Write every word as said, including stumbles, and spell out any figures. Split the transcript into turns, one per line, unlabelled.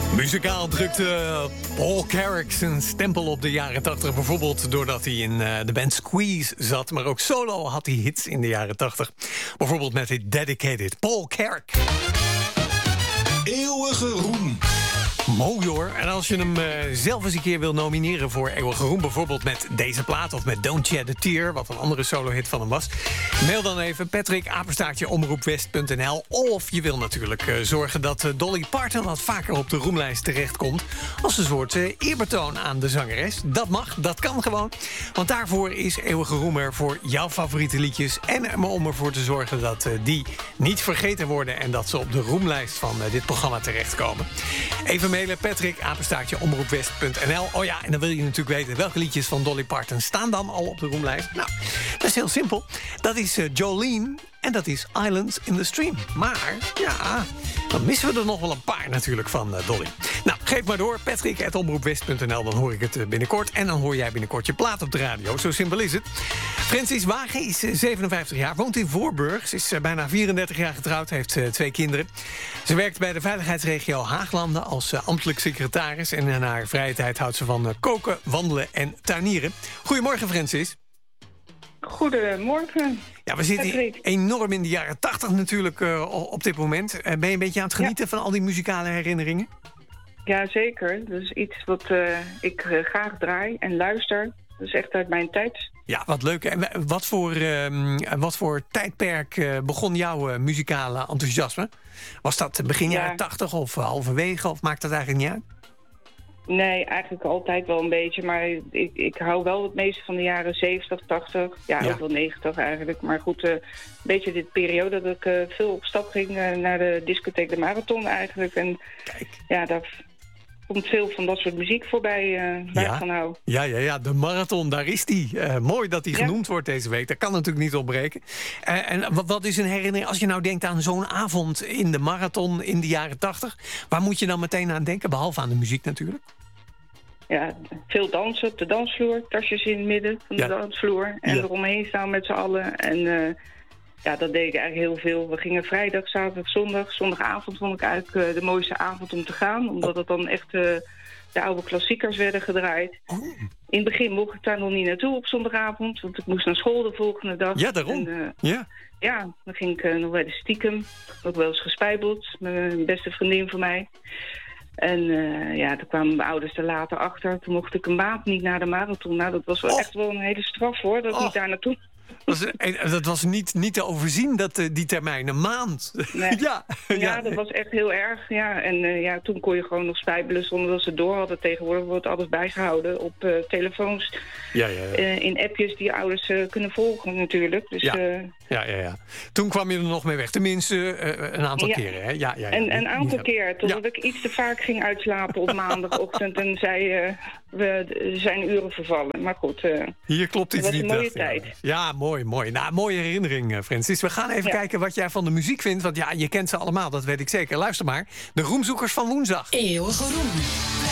Muzikaal drukte Paul Carrack zijn stempel op de jaren tachtig. Bijvoorbeeld doordat hij in uh, de band Squeeze zat. Maar ook solo had hij hits in de jaren tachtig. Bijvoorbeeld met dit Dedicated. Paul Carrack.
Eeuwige roem.
Mooi hoor. En als je hem uh, zelf eens een keer wil nomineren voor Eeuwige Roem... bijvoorbeeld met deze plaat of met Don't Shed a Tear... wat een andere solo-hit van hem was... mail dan even Patrick, apenstaartje, omroepwest punt n l. Of je wil natuurlijk uh, zorgen dat uh, Dolly Parton... wat vaker op de roemlijst terechtkomt... als een soort uh, eerbetoon aan de zangeres. Dat mag, dat kan gewoon. Want daarvoor is Eeuwige Roem er voor jouw favoriete liedjes... en om ervoor te zorgen dat uh, die niet vergeten worden... en dat ze op de roemlijst van uh, dit programma terechtkomen. Even mailen Patrick, apenstaartje, omroepwest punt n l. Oh ja, en dan wil je natuurlijk weten welke liedjes van Dolly Parton staan dan al op de roemlijst. Nou, dat is heel simpel. Dat is uh, Jolene en dat is Islands in the Stream. Maar, ja, dan missen we er nog wel een paar natuurlijk van uh, Dolly. Nou, geef maar door, patrick at omroepwest punt n l. Dan hoor ik het uh, binnenkort. En dan hoor jij binnenkort je plaat op de radio. Zo simpel is het. Francis Wagen is uh, zevenenvijftig jaar, woont in Voorburg. Ze is uh, bijna vierendertig jaar getrouwd, heeft uh, twee kinderen. Ze werkt bij de veiligheidsregio Haaglanden als uh, ambtelijk secretaris. En in haar vrije tijd houdt ze van uh, koken, wandelen en tuinieren. Goedemorgen, Francis.
Goedemorgen.
Ja, we zitten Patrick. enorm in de jaren tachtig natuurlijk uh, op dit moment. Uh, ben je een beetje aan het genieten ja. van al die muzikale herinneringen?
Jazeker. Dat is iets wat uh, ik uh, graag draai en luister. Dat is echt uit mijn tijd.
Ja, wat leuk. En wat voor, uh, wat voor tijdperk uh, begon jouw uh, muzikale enthousiasme? Was dat begin jaren tachtig of halverwege? Of maakt dat eigenlijk niet uit?
Nee, eigenlijk altijd wel een beetje. Maar ik, ik hou wel het meeste van de jaren zeventig, tachtig. Ja, ja. ook wel negentig eigenlijk. Maar goed, uh, een beetje dit periode dat ik uh, veel op stap ging uh, naar de discotheek De Marathon eigenlijk. En
Kijk.
ja, daar komt veel van dat soort muziek voorbij uh, waar
ja.
ik van hou.
Ja, ja, ja, de Marathon, daar is die. Uh, mooi dat die ja. genoemd wordt deze week. Dat kan natuurlijk niet ontbreken. Uh, en wat, wat is een herinnering, als je nou denkt aan zo'n avond in de Marathon in de jaren tachtig... waar moet je dan meteen aan denken, behalve aan de muziek natuurlijk?
Ja, veel dansen op de dansvloer. Tasjes in het midden van de ja. dansvloer. En ja. eromheen staan met z'n allen. En uh, ja, dat deed ik eigenlijk heel veel. We gingen vrijdag, zaterdag, zondag. Zondagavond vond ik eigenlijk uh, de mooiste avond om te gaan. Omdat het dan echt uh, de oude klassiekers werden gedraaid.
Oh.
In het begin mocht ik daar nog niet naartoe op zondagavond. Want ik moest naar school de volgende dag.
Ja, daarom.
En, uh,
ja.
ja, dan ging ik uh, nog bij de stiekem. Ook wel eens gespijbeld. Mijn beste vriendin van mij. En uh, ja, toen kwamen mijn ouders er later achter. Toen mocht ik een maand niet naar de marathon. Nou, dat was wel oh. echt wel een hele straf hoor, dat ik oh. niet daar naartoe.
Dat was, dat was niet, niet te overzien, dat, die termijn, een maand.
Nee.
ja,
ja,
ja,
dat was echt heel erg. Ja. En uh, ja, toen kon je gewoon nog spijbelen zonder dat ze door hadden. Tegenwoordig wordt alles bijgehouden op uh, telefoons.
Ja, ja, ja.
Uh, in appjes die ouders uh, kunnen volgen natuurlijk. Dus,
ja.
Uh,
ja, ja, ja. Toen kwam je er nog mee weg. Tenminste, uh, een aantal
ja.
keren. Hè? Ja, ja, ja.
En een aantal
ja.
keer, totdat ja. ik iets te vaak ging uitslapen op maandagochtend. En zei, uh, we zijn uren vervallen. Maar goed, uh,
hier klopt iets
het was
niet.
een mooie
dacht,
tijd.
Ja. ja, mooi, mooi. Nou, mooie herinnering, Francis. We gaan even ja. kijken wat jij van de muziek vindt. Want ja, je kent ze allemaal, dat weet ik zeker. Luister maar. De Roemzoekers van woensdag.
Eeuwige Roem.